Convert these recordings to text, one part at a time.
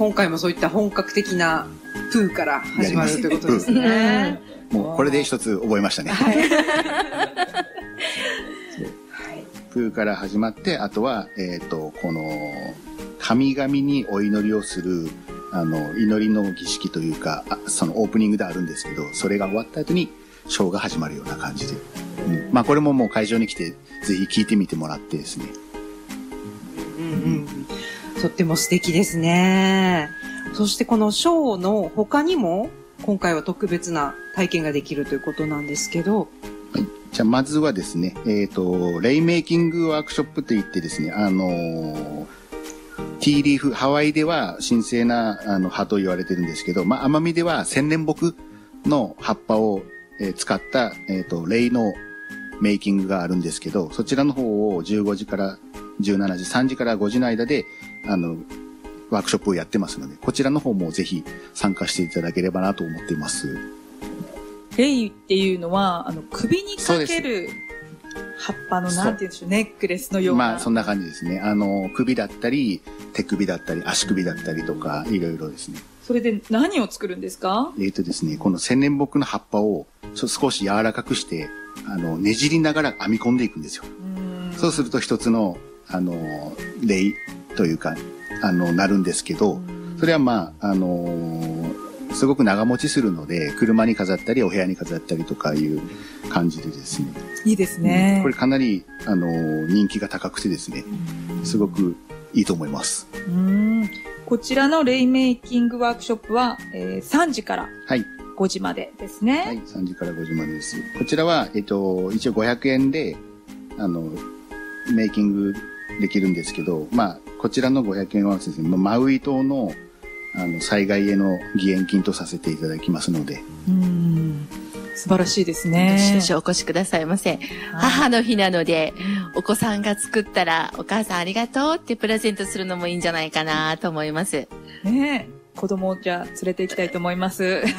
今回もそういった本格的なプーから始まるということですね。 もうこれで一つ覚えましたね。はい、プーから始まって、あとは、この、神々にお祈りをする、祈りの儀式というか、そのオープニングであるんですけど、それが終わった後にショーが始まるような感じで。まあこれももう会場に来て、ぜひ聞いてみてもらってですね。 とっても素敵ですね。そしてこのショーの他にも、今回は特別な体験ができるということなんですけど。 はい。じゃあまずはですね、レイメイキングワークショップといってですね、ティーリーフ、ハワイでは神聖な葉と言われてるんですけど、まあ奄美では千年木の葉っぱを、使った、レイのメイキングがあるんですけど、そちらの方を15時から17時、3時から5時の間で、ワークショップをやってますので、こちらの方もぜひ参加していただければなと思っています。 レイっていうのは、首にかける葉っぱの、なんて言うんでしょう、ネックレスのような。 まあ、そんな感じですね。首だったり、手首だったり、足首だったりとか、いろいろですね。 それで何を作るんですか？ ですね、この千年木の葉っぱを少し柔らかくして、ねじりながら編み込んでいくんですよ。そうすると一つの、レイというか、なるんですけど、それはまあ、すごく長持ちするので、車に飾ったり、お部屋に飾ったりとかいう感じでですね。 いいですね。 これかなり、人気が高くてですね、すごくいいと思います。 こちらのレイメイキングワークショップは、3時から5時までですね。 はい、3時から5時までです。こちらは、一応500円で、メイキングできるんですけど、まあ、こちらの500円はですね、マウイ島の、災害への義援金とさせていただきますので。 素晴らしいですね。 どしどしお越しくださいませ。母の日なので、お子さんが作ったら、お母さんありがとうってプレゼントするのもいいんじゃないかなと思います。 ねえ。子供をじゃあ連れて行きたいと思います。はい。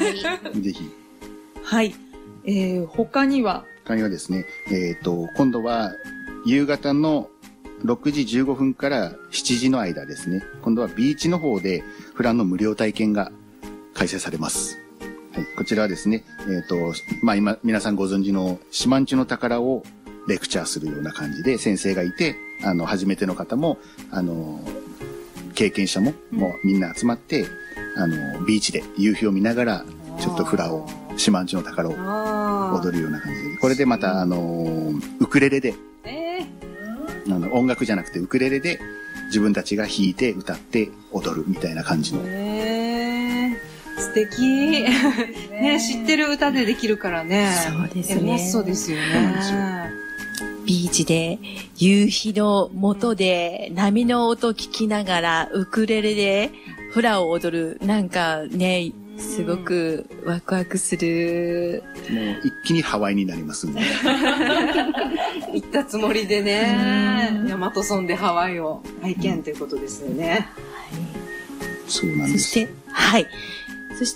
ぜひ。 はい。他にはですね、今度は夕方の6時15分から7時の間ですね。今度はビーチの方でフラの無料体験が開催されます。はい、こちらはですね、まあ今皆さんご存知の四万十の宝をレクチャーするような感じで先生がいて、初めての方も、経験者も、もうみんな集まって、ビーチで夕日を見ながら、ちょっとフラを、四万十の宝を踊るような感じで、これでまた、ウクレレで、音楽じゃなくてウクレレで自分たちが弾いて歌って踊るみたいな感じの。 素敵。ね、知ってる歌でできるからね。 そうですね。 そうですよね。 ビーチで夕日の下で波の音聞きながらウクレレでフラを踊る。なんかね、すごくワクワクする。 もう一気にハワイになりますんで。 行ったつもりでね、大和村でハワイを体験ということですよね。はい。 そうなんです。 そして、はい。そして、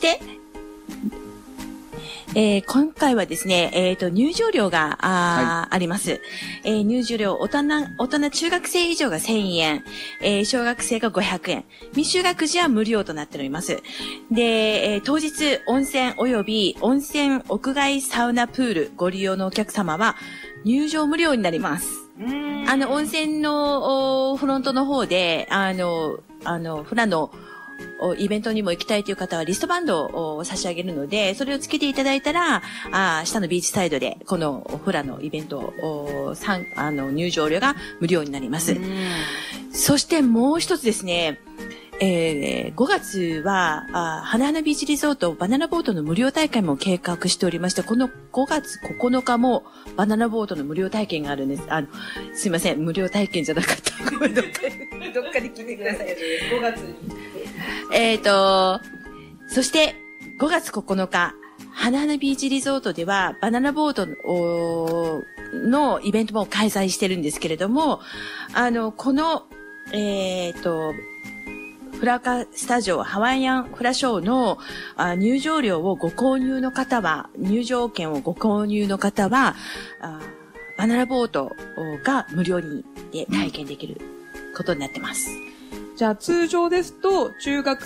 今回はですね、入場料があります。入場料、大人中学生以上が1000円、小学生が500円、未就学児は無料となっております。で、当日、温泉及び温泉屋外サウナプールご利用のお客様は入場無料になります。温泉のフロントの方で、フラのイベントにも行きたいという方はリストバンドを差し上げるので、それをつけていただいたら、下のビーチサイドで、このフラのイベント入場料が無料になります。そしてもう一つですね、5月は、花々ビーチリゾートバナナボートの無料大会も計画しておりまして、この5月9日もバナナボートの無料体験があるんです。すいません、無料体験じゃなかった。ごめん、どっかで聞いてください。5月に。そして、5月9日、花々ビーチリゾートでは、バナナボートのイベントも開催してるんですけれども、この、フラカスタジオハワイアンフラショーの入場料をご購入の方は、入場券をご購入の方は、バナナボートが無料で体験できることになってます。 じゃあ通常ですと中学